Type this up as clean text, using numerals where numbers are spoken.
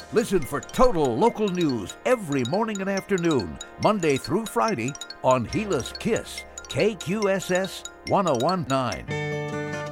Listen for total local news every morning and afternoon, Monday through Friday on Gila's Kiss, KQSS 1019.